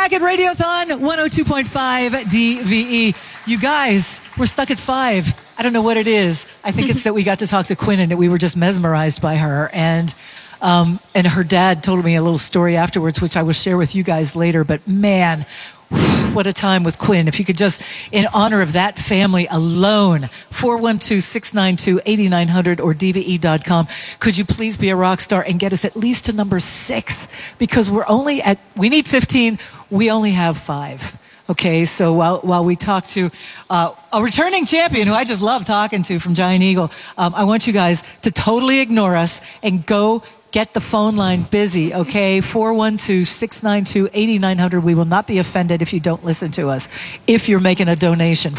back at Radiothon 102.5 DVE. You guys, we're stuck at 5. I don't know what it is. I think it's that we got to talk to Quinn and that we were just mesmerized by her. And her dad told me a little story afterwards, which I will share with you guys later. But man, what a time with Quinn. If you could just, in honor of that family alone, 412-692-8900 or DVE.com, could you please be a rock star and get us at least to number 6? Because we need 15, we only have 5. Okay, so while we talk to a returning champion who I just love talking to from Giant Eagle, I want you guys to totally ignore us and go get the phone line busy, okay? 412-692-8900. We will not be offended if you don't listen to us, if you're making a donation.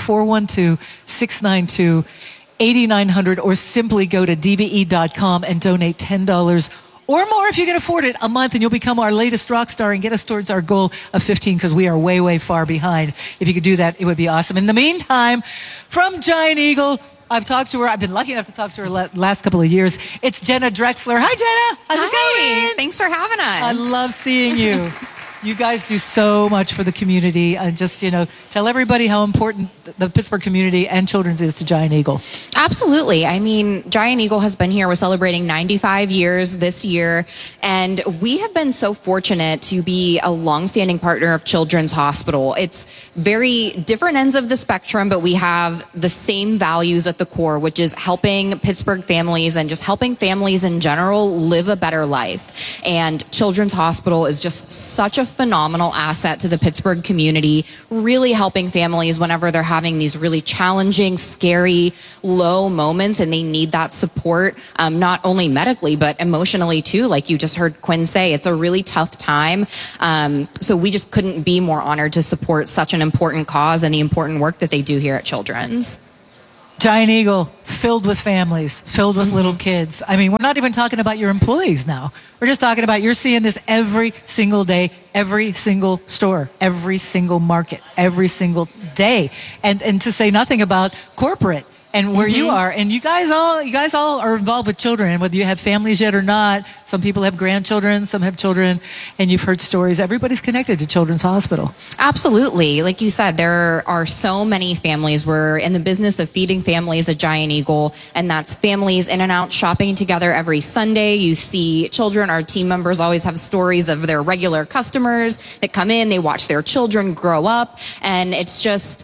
412-692-8900, or simply go to DVE.com and donate $10 or more if you can afford it a month, and you'll become our latest rock star and get us towards our goal of 15, because we are way, way far behind. If you could do that, it would be awesome. In the meantime, from Giant Eagle, I've talked to her. I've been lucky enough to talk to her last couple of years. It's Jenna Drexler. Hi, Jenna. How's it going? Thanks for having us. I love seeing you. You guys do so much for the community. And just, tell everybody how important the Pittsburgh community and children's is to Giant Eagle. Absolutely. I mean, Giant Eagle has been here. We're celebrating 95 years this year. And we have been so fortunate to be a longstanding partner of Children's Hospital. It's very different ends of the spectrum, but we have the same values at the core, which is helping Pittsburgh families and just helping families in general live a better life. And Children's Hospital is just such a phenomenal asset to the Pittsburgh community, really helping families whenever they're having these really challenging, scary, low moments, and they need that support, not only medically, but emotionally too. Like you just heard Quinn say, it's a really tough time. So we just couldn't be more honored to support such an important cause and the important work that they do here at Children's. Giant Eagle, filled with families, filled with little kids. I mean, we're not even talking about your employees now. We're just talking about you're seeing this every single day, every single store, every single market, every single day. And to say nothing about corporate and where you are. And you guys all are involved with children, and whether you have families yet or not. Some people have grandchildren, some have children, and you've heard stories. Everybody's connected to Children's Hospital. Absolutely. Like you said, there are so many families. We're in the business of feeding families at Giant Eagle, and that's families in and out shopping together every Sunday. You see children, our team members always have stories of their regular customers that come in, they watch their children grow up, and it's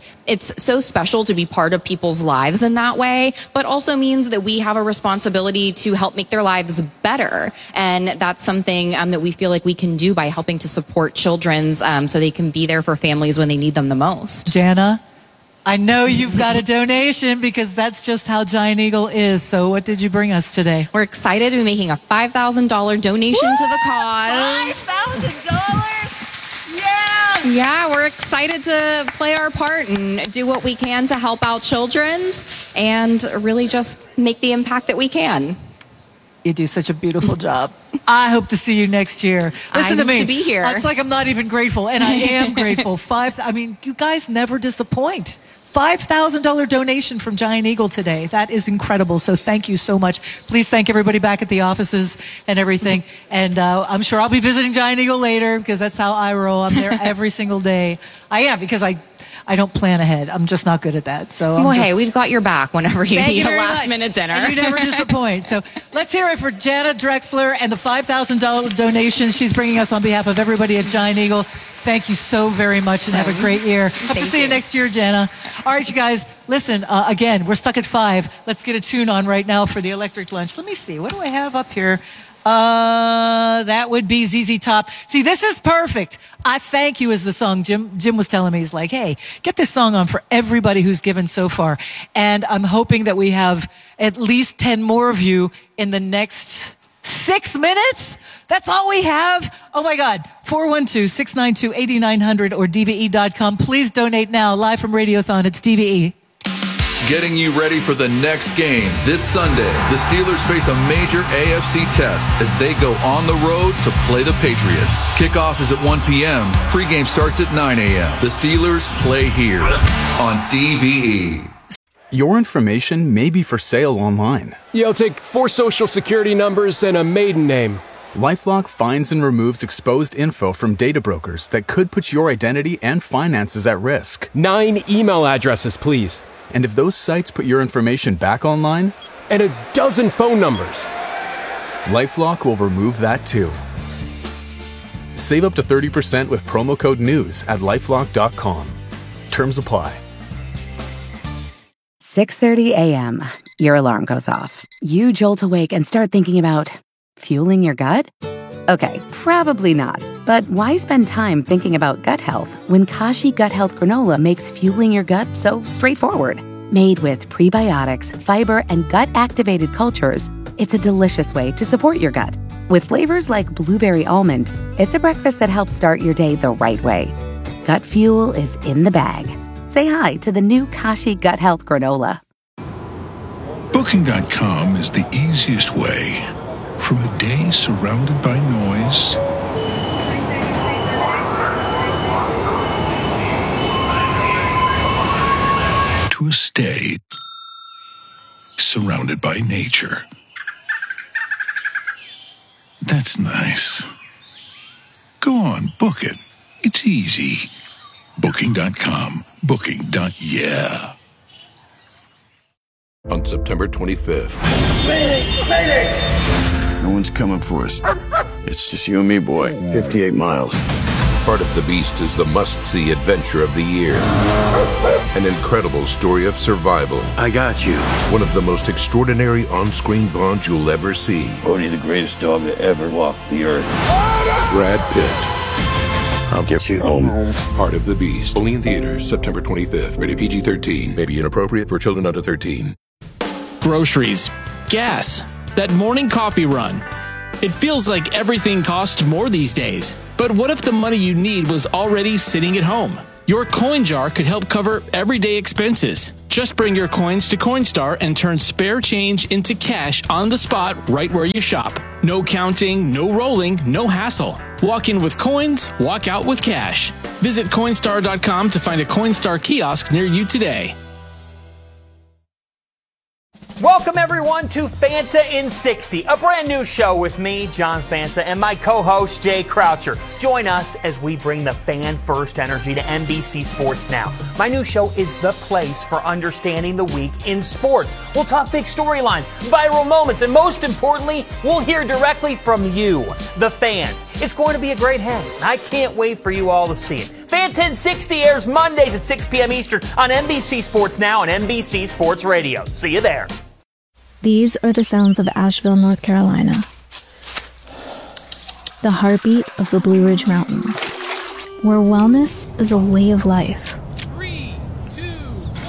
so special to be part of people's lives in that way, but also means that we have a responsibility to help make their lives better. And that's something that we feel like we can do by helping to support children's so they can be there for families when they need them the most. Jana, I know you've got a donation because that's just how Giant Eagle is. So what did you bring us today? We're excited to be making a $5,000 donation to the cause. $5,000? Yeah, we're excited to play our part and do what we can to help out children's and really just make the impact that we can. You do such a beautiful job. I hope to see you next year. Listen to me. To be here. It's like I'm not even grateful, and I am grateful. You guys never disappoint. $5,000 donation from Giant Eagle today. That is incredible. So thank you so much. Please thank everybody back at the offices and everything. And I'm sure I'll be visiting Giant Eagle later because that's how I roll. I'm there every single day. I am, because I don't plan ahead. I'm just not good at that. So hey, we've got your back whenever you need a last-minute dinner. And you never disappoint. So let's hear it for Jana Drexler and the $5,000 donation she's bringing us on behalf of everybody at Giant Eagle. Thank you so very much, and have a great year. Hope to see you next year, Jana. All right, you guys, listen, again, we're stuck at 5. Let's get a tune on right now for the Electric Lunch. Let me see. What do I have up here? That would be ZZ Top. See, this is perfect. I Thank You is the song. Jim was telling me, he's like, hey, get this song on for everybody who's given so far. And I'm hoping that we have at least 10 more of you in the next 6 minutes? That's all we have? Oh my God. 412-692-8900 or DVE.com. Please donate now. Live from Radiothon, it's DVE. Getting you ready for the next game. This Sunday, the Steelers face a major AFC test as they go on the road to play the Patriots. Kickoff is at 1 p.m. Pregame starts at 9 a.m. The Steelers play here on DVE. Your information may be for sale online. Yeah, I'll take 4 social security numbers and a maiden name. LifeLock finds and removes exposed info from data brokers that could put your identity and finances at risk. 9 email addresses, please. And if those sites put your information back online, and a dozen phone numbers, LifeLock will remove that too. Save up to 30% with promo code NEWS at LifeLock.com. Terms apply. 6:30 a.m. Your alarm goes off. You jolt awake and start thinking about fueling your gut? Okay, probably not. But why spend time thinking about gut health when Kashi Gut Health Granola makes fueling your gut so straightforward? Made with prebiotics, fiber, and gut-activated cultures, it's a delicious way to support your gut. With flavors like blueberry almond, it's a breakfast that helps start your day the right way. Gut fuel is in the bag. Say hi to the new Kashi Gut Health Granola. Booking.com is the easiest way from a day surrounded by noise to a stay surrounded by nature. That's nice. Go on, book it. It's easy. Booking.com. Booking.yeah. On September 25th. No one's coming for us. It's just you and me, boy. 58 miles. Heart of the Beast is the must-see adventure of the year. An incredible story of survival. I got you. One of the most extraordinary on-screen bonds you'll ever see. Bodhi, the greatest dog that ever walked the earth. Brad Pitt. I'll get you home. Heart of the Beast. Only in theaters September 25th. Rated PG-13. May be inappropriate for children under 13. Groceries, gas, that morning coffee run. It feels like everything costs more these days. But what if the money you need was already sitting at home? Your coin jar could help cover everyday expenses. Just bring your coins to Coinstar and turn spare change into cash on the spot right where you shop. No counting, no rolling, no hassle. Walk in with coins, walk out with cash. Visit Coinstar.com to find a Coinstar kiosk near you today. Welcome, everyone, to Fanta in 60, a brand new show with me, John Fanta, and my co-host, Jay Croucher. Join us as we bring the fan-first energy to NBC Sports Now. My new show is the place for understanding the week in sports. We'll talk big storylines, viral moments, and most importantly, we'll hear directly from you, the fans. It's going to be a great hang, and I can't wait for you all to see it. Fanta in 60 airs Mondays at 6 p.m. Eastern on NBC Sports Now and NBC Sports Radio. See you there. These are the sounds of Asheville, North Carolina. The heartbeat of the Blue Ridge Mountains, where wellness is a way of life. 3, 2, 1.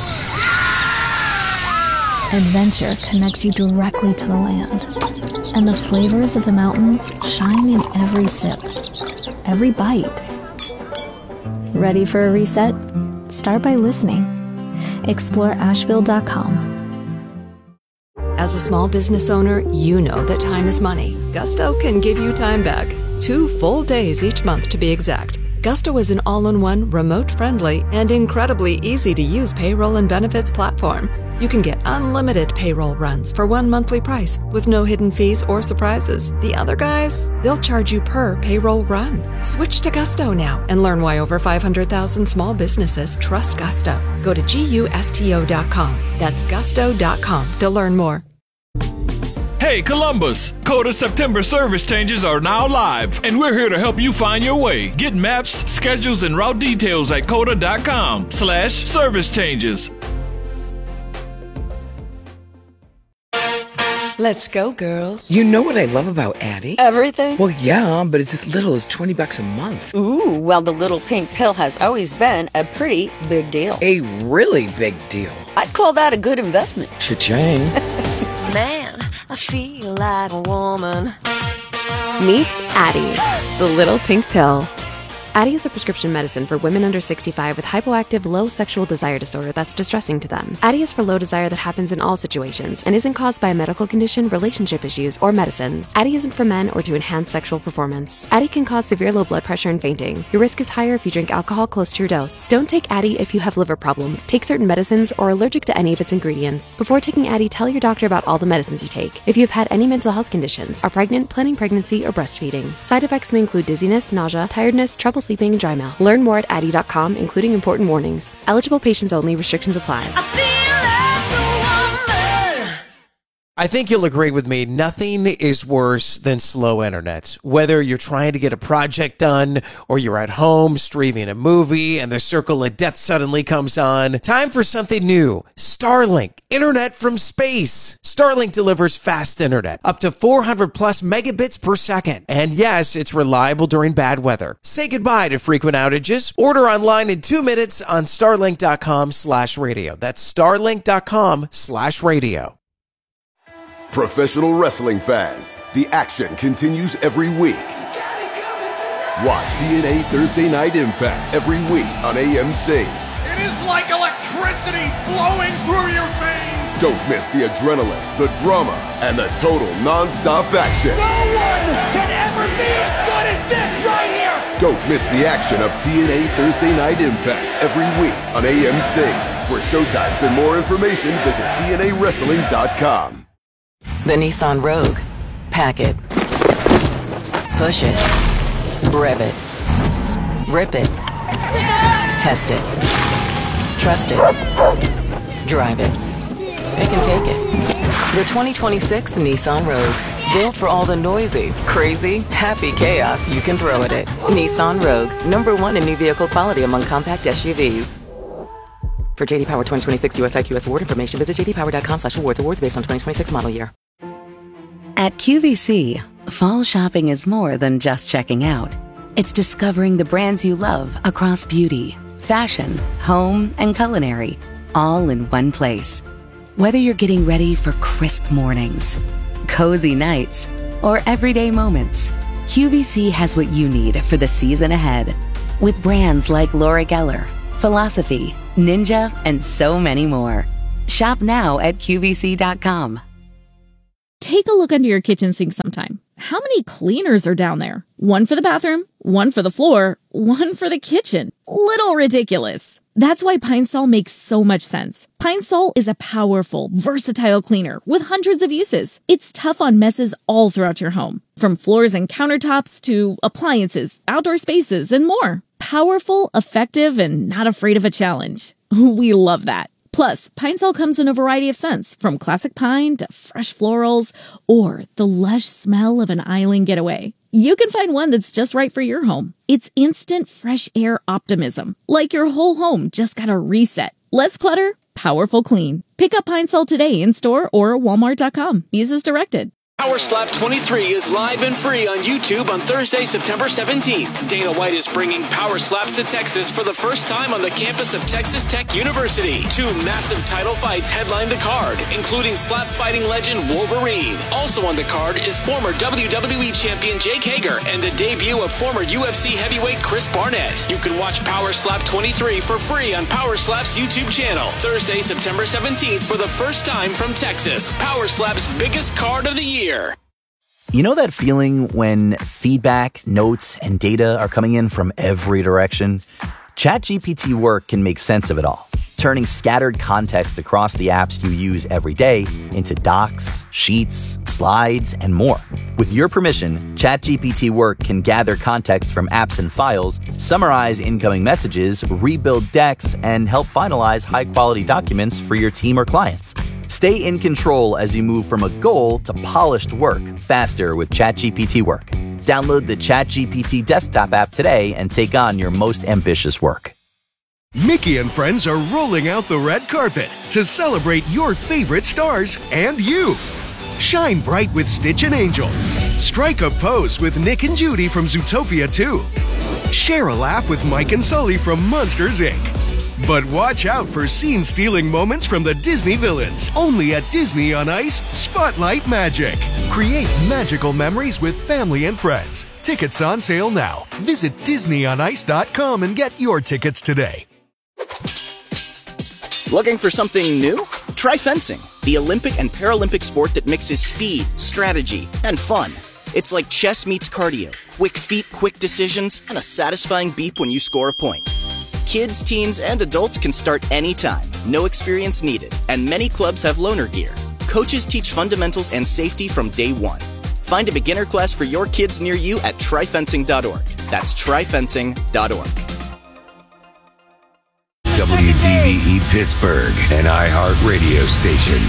Adventure connects you directly to the land, and the flavors of the mountains shine in every sip, every bite. Ready for a reset? Start by listening. Explore Asheville.com. As a small business owner, you know that time is money. Gusto can give you time back. 2 full days each month to be exact. Gusto is an all-in-one, remote-friendly, and incredibly easy-to-use payroll and benefits platform. You can get unlimited payroll runs for one monthly price with no hidden fees or surprises. The other guys, they'll charge you per payroll run. Switch to Gusto now and learn why over 500,000 small businesses trust Gusto. Go to GUSTO.com. That's gusto.com to learn more. Hey Columbus, Coda September service changes are now live, and we're here to help you find your way. Get maps, schedules, and route details at coda.com/service changes. Let's go, girls. You know what I love about Addie? Everything? Well, yeah, but it's as little as $20 a month. Ooh, well, the little pink pill has always been a pretty big deal. A really big deal. I'd call that a good investment. Cha-ching. Man, I feel like a woman. Meet Addie, the little pink pill. Addyi is a prescription medicine for women under 65 with hypoactive low sexual desire disorder that's distressing to them. Addyi is for low desire that happens in all situations and isn't caused by a medical condition, relationship issues, or medicines. Addyi isn't for men or to enhance sexual performance. Addyi can cause severe low blood pressure and fainting. Your risk is higher if you drink alcohol close to your dose. Don't take Addyi if you have liver problems, take certain medicines, or are allergic to any of its ingredients. Before taking Addyi, tell your doctor about all the medicines you take. If you have had any mental health conditions, are pregnant, planning pregnancy, or breastfeeding. Side effects may include dizziness, nausea, tiredness, trouble sleeping, and dry mouth. Learn more at Addyi.com, including important warnings. Eligible patients only. Restrictions apply. I think you'll agree with me. Nothing is worse than slow internet. Whether you're trying to get a project done or you're at home streaming a movie and the circle of death suddenly comes on. Time for something new. Starlink. Internet from space. Starlink delivers fast internet. Up to 400 plus megabits per second. And yes, it's reliable during bad weather. Say goodbye to frequent outages. Order online in 2 minutes on starlink.com/radio. That's starlink.com/radio. Professional wrestling fans, the action continues every week. Watch TNA Thursday Night Impact every week on AMC. It is like electricity flowing through your veins. Don't miss the adrenaline, the drama, and the total non-stop action. No one can ever be as good as this right here. Don't miss the action of TNA Thursday Night Impact every week on AMC. For showtimes and more information, visit TNAWrestling.com. The Nissan Rogue. Pack it. Push it. Rev it. Rip it. Test it. Trust it. Drive it. It can take it. The 2026 Nissan Rogue. Built for all the noisy, crazy, happy chaos you can throw at it. Nissan Rogue. #1 in new vehicle quality among compact SUVs. For JD Power 2026 US IQS award information, visit jdpower.com/awards. Awards based on 2026 model year. At QVC, fall shopping is more than just checking out. It's discovering the brands you love across beauty, fashion, home, and culinary, all in one place. Whether you're getting ready for crisp mornings, cozy nights, or everyday moments, QVC has what you need for the season ahead. With brands like Laura Geller, Philosophy, Ninja, and so many more. Shop now at QVC.com. Take a look under your kitchen sink sometime. How many cleaners are down there? One for the bathroom, one for the floor, one for the kitchen. Little ridiculous. That's why Pine Sol makes so much sense. Pine Sol is a powerful, versatile cleaner with hundreds of uses. It's tough on messes all throughout your home, from floors and countertops to appliances, outdoor spaces, and more. Powerful, effective, and not afraid of a challenge. We love that. Plus, Pine Sol comes in a variety of scents, from classic pine to fresh florals, or the lush smell of an island getaway. You can find one that's just right for your home. It's instant fresh air optimism, like your whole home just got a reset. Less clutter, powerful clean. Pick up Pine Sol today in store or walmart.com. Use as directed. Power Slap 23 is live and free on YouTube on Thursday, September 17th. Dana White is bringing Power Slaps to Texas for the first time on the campus of Texas Tech University. 2 massive title fights headline the card, including slap fighting legend Wolverine. Also on the card is former WWE champion Jake Hager and the debut of former UFC heavyweight Chris Barnett. You can watch Power Slap 23 for free on Power Slap's YouTube channel. Thursday, September 17th for the first time from Texas. Power Slap's biggest card of the year. You know that feeling when feedback, notes, and data are coming in from every direction? ChatGPT Work can make sense of it all, turning scattered context across the apps you use every day into docs, sheets, slides, and more. With your permission, ChatGPT Work can gather context from apps and files, summarize incoming messages, rebuild decks, and help finalize high-quality documents for your team or clients. Stay in control as you move from a goal to polished work faster with ChatGPT Work. Download the ChatGPT desktop app today and take on your most ambitious work. Mickey and friends are rolling out the red carpet to celebrate your favorite stars and you. Shine bright with Stitch and Angel. Strike a pose with Nick and Judy from Zootopia 2. Share a laugh with Mike and Sully from Monsters, Inc. But watch out for scene-stealing moments from the Disney villains. Only at Disney on Ice, Spotlight Magic. Create magical memories with family and friends. Tickets on sale now. Visit DisneyOnIce.com and get your tickets today. Looking for something new? Try fencing, the Olympic and Paralympic sport that mixes speed, strategy, and fun. It's like chess meets cardio, quick feet, quick decisions, and a satisfying beep when you score a point. Kids, teens, and adults can start anytime, no experience needed, and many clubs have loaner gear. Coaches teach fundamentals and safety from day one. Find a beginner class for your kids near you at tryfencing.org. That's tryfencing.org. WDVE Pittsburgh, an iHeart radio station.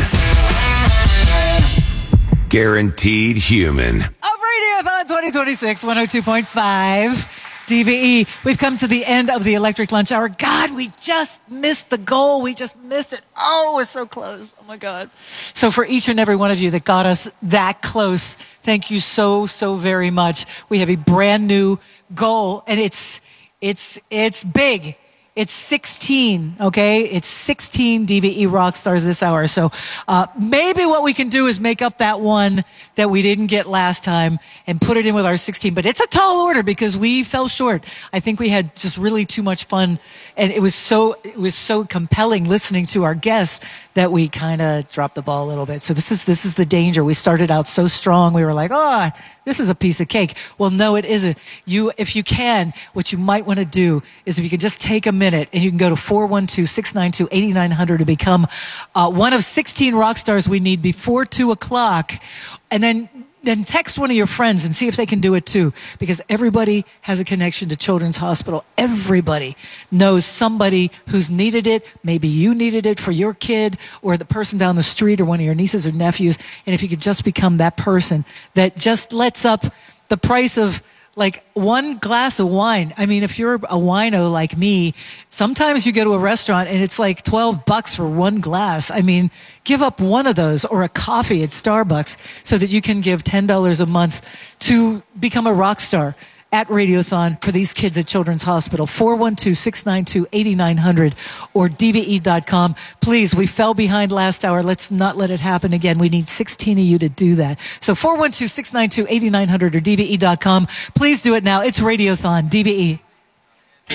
Guaranteed human. Radiothon 2026, 102.5 DVE. We've come to the end of the Electric Lunch Hour. God, we just missed the goal. We just missed it. Oh, we're so close. Oh, my God. So for each and every one of you that got us that close, thank you so, so very much. We have a brand new goal, and it's big. It's 16, okay? It's 16 DVE rock stars this hour. So maybe what we can do is make up that one that we didn't get last time and put it in with our 16. But it's a tall order because we fell short. I think we had just really too much fun, and it was so compelling listening to our guests that we kind of dropped the ball a little bit. So this is the danger. We started out so strong. We were like, oh, this is a piece of cake. Well, no, it isn't. If you can, what you might want to do is if you could just take a minute and you can go to 412-692-8900 to become one of 16 rock stars we need before 2 o'clock. And then text one of your friends and see if they can do it too, because everybody has a connection to Children's Hospital. Everybody knows somebody who's needed it. Maybe you needed it for your kid or the person down the street or one of your nieces or nephews. And if you could just become that person that just lets up the price of like one glass of wine. I mean, if you're a wino like me, sometimes you go to a restaurant and it's like $12 for one glass. I mean, give up one of those or a coffee at Starbucks so that you can give $10 a month to become a rock star at Radiothon for these kids at Children's Hospital. 412-692-8900 or DVE.com. Please, we fell behind last hour. Let's not let it happen again. We need 16 of you to do that. So 412-692-8900 or DVE.com. Please do it now. It's Radiothon, DVE.